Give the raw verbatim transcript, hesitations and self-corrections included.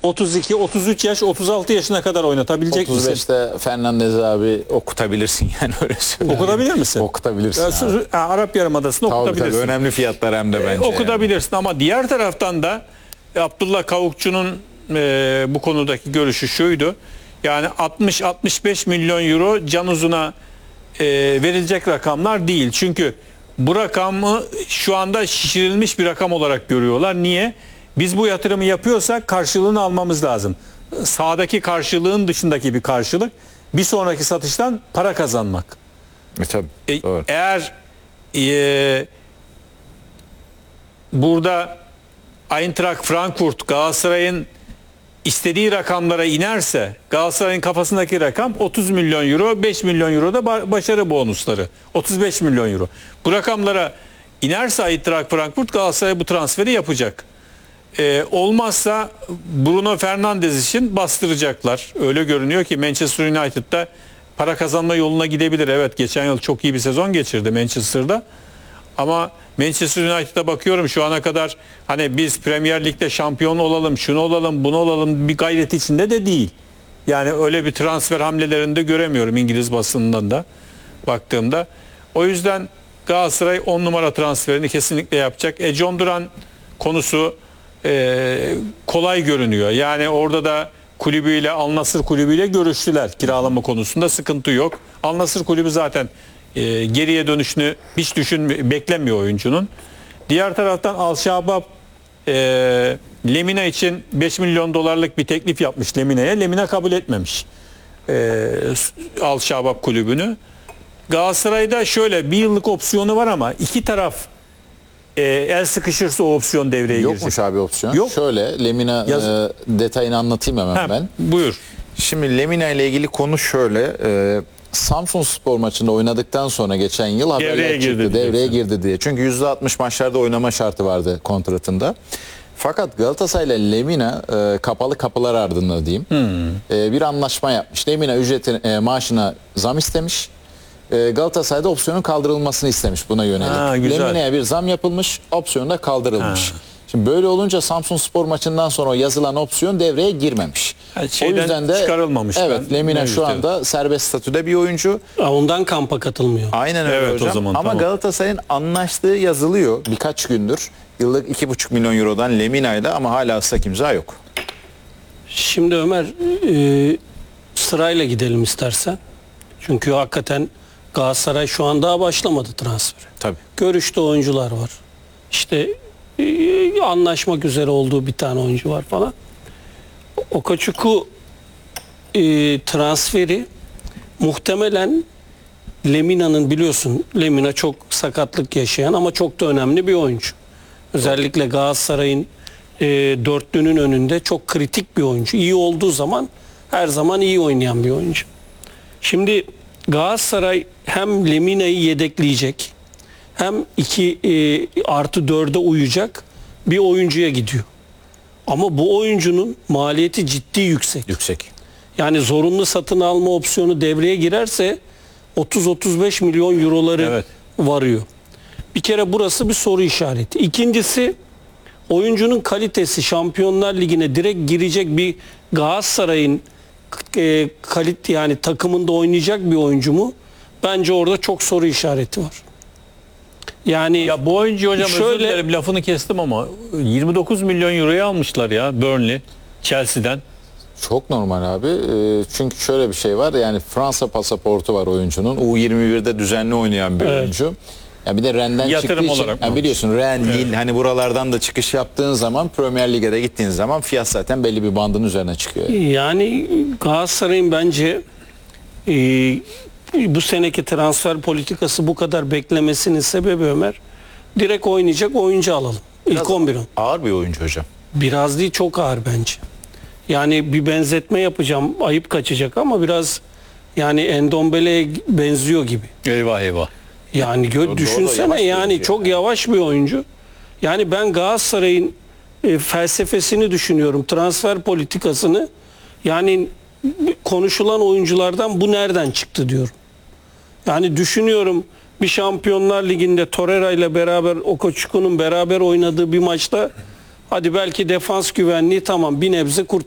otuz iki, otuz üç yaş, otuz altı yaşına kadar oynatabilecek misin? otuz beşte Fernandez abi okutabilirsin yani öyle söyleyeyim. Okutabilir misin? Okutabilirsin. Ya, abi. sırf- ha, Arap Yarımadası'nda Tabii, okutabilirsin. tabii, önemli fiyatlar hem de bence. E, okutabilirsin ama diğer taraftan da e, Abdullah Kavukçu'nun e, bu konudaki görüşü şuydu. Yani altmış altmış beş milyon euro Can Uzun'a e, verilecek rakamlar değil. Çünkü bu rakamı şu anda şişirilmiş bir rakam olarak görüyorlar. Niye? Biz bu yatırımı yapıyorsak karşılığını almamız lazım. Sağdaki karşılığın dışındaki bir karşılık bir sonraki satıştan para kazanmak. E, tabii, E, doğru. eğer e, burada Eintracht Frankfurt Galatasaray'ın istediği rakamlara inerse Galatasaray'ın kafasındaki rakam otuz milyon euro, beş milyon euro da başarı bonusları. otuz beş milyon euro. Bu rakamlara inerse Eintracht Frankfurt Galatasaray bu transferi yapacak. Ee, olmazsa Bruno Fernandes için bastıracaklar. Öyle görünüyor ki Manchester United'da para kazanma yoluna gidebilir. Evet, geçen yıl çok iyi bir sezon geçirdi Manchester'da. Ama Manchester United'a bakıyorum şu ana kadar hani biz Premier Lig'de şampiyon olalım, şunu olalım, bunu olalım bir gayret içinde de değil. Yani öyle bir transfer hamlelerinde göremiyorum İngiliz basınından da baktığımda. O yüzden Galatasaray on numara transferini kesinlikle yapacak. E John Duran konusu e, kolay görünüyor. Yani orada da kulübüyle, Al Nassr kulübüyle görüştüler. Kiralama konusunda sıkıntı yok. Al Nassr kulübü zaten e, geriye dönüşünü hiç düşün beklemiyor oyuncunun. Diğer taraftan Al Şabab e, Lemina için beş milyon dolarlık bir teklif yapmış Lemina'ya. Lemina kabul etmemiş. E, Al Şabab kulübünü. Galatasaray'da şöyle bir yıllık opsiyonu var ama iki taraf e, el sıkışırsa o opsiyon devreye girecek. Yokmuş abi opsiyon. Yok. Şöyle Lemina Yaz- e, detayını anlatayım hemen Ha, ben. buyur. Şimdi Lemina ile ilgili konu şöyle. E, Samsunspor maçında oynadıktan sonra geçen yıl haberler Devreye çıktı. girdi Devreye diyorsun. girdi diye. Çünkü yüzde altmış maçlarda oynama şartı vardı kontratında. Fakat Galatasaray ile Lemina e, kapalı kapılar ardında diyeyim. Hmm. E, bir anlaşma yapmış. Lemina ücretin e, maaşına zam istemiş. E, Galatasaray'da opsiyonun kaldırılmasını istemiş buna yönelik. Ha, güzel. Lemina'ya bir zam yapılmış, opsiyon da kaldırılmış. Şimdi böyle olunca Samsunspor maçından sonra o yazılan opsiyon devreye girmemiş. Ha, şeyden çıkarılmamış. Evet, Ben Lemina mevcut, şu evet. anda serbest statüde bir oyuncu. Aa, Ondan kampa katılmıyor. Aynen öyle Evet, o hocam. zaman Ama tamam. Galatasaray'ın anlaştığı yazılıyor birkaç gündür. Yıllık iki buçuk milyon eurodan Lemina'yla ama hala ıslak imza yok. Şimdi Ömer e, sırayla gidelim istersen. Çünkü hakikaten Galatasaray şu an daha başlamadı transfere. Tabii. Görüşte oyuncular var. İşte e, anlaşmak üzere olduğu bir tane oyuncu var falan. Okaçuku e, transferi muhtemelen Lemina'nın, biliyorsun Lemina çok sakatlık yaşayan ama çok da önemli bir oyuncu. Özellikle Galatasaray'ın e, dörtlünün önünde çok kritik bir oyuncu. İyi olduğu zaman her zaman iyi oynayan bir oyuncu. Şimdi Galatasaray hem Lemina'yı yedekleyecek hem iki e, artı dörde uyacak bir oyuncuya gidiyor. Ama bu oyuncunun maliyeti ciddi yüksek. Yüksek. Yani zorunlu satın alma opsiyonu devreye girerse otuz otuz beş milyon euroları Evet. varıyor. Bir kere burası bir soru işareti. İkincisi, oyuncunun kalitesi Şampiyonlar Ligi'ne direkt girecek bir Galatasaray'ın e, kalite yani takımında oynayacak bir oyuncu mu? Bence orada çok soru işareti var. Yani Ya bu oyuncu hocam özür şöyle- dilerim lafını kestim ama yirmi dokuz milyon euroya almışlar ya Burnley Chelsea'den. Çok normal abi. Ee, Çünkü şöyle bir şey var. Yani Fransa pasaportu var oyuncunun. U yirmi birde düzenli oynayan bir Evet. oyuncu. Ya bir de Rennes'den Yatırım çıktığı için. olarak Yani mı? biliyorsun Rennes, Lille hani buralardan da çıkış yaptığın zaman Premier Lig'e de gittiğin zaman fiyat zaten belli bir bandın üzerine çıkıyor. Yani. Yani Galatasaray'ın bence e, bu seneki transfer politikası bu kadar beklemesinin sebebi Ömer, direkt oynayacak oyuncu alalım. İlk on bir on. Ağır bir oyuncu hocam. Biraz değil, çok ağır bence. Yani bir benzetme yapacağım, ayıp kaçacak ama biraz yani Endombele'ye benziyor gibi. Eyvah eyvah. Yani gö- Doğru, yavaş düşünsene bir yani oyuncu çok yani. yavaş bir oyuncu. Yani ben Galatasaray'ın e, felsefesini düşünüyorum, transfer politikasını. Yani konuşulan oyunculardan bu nereden çıktı diyorum. Yani düşünüyorum, bir Şampiyonlar Ligi'nde Torreira ile beraber Okoçuku'nun beraber oynadığı bir maçta hadi belki defans güvenliği tamam bir nebze kurt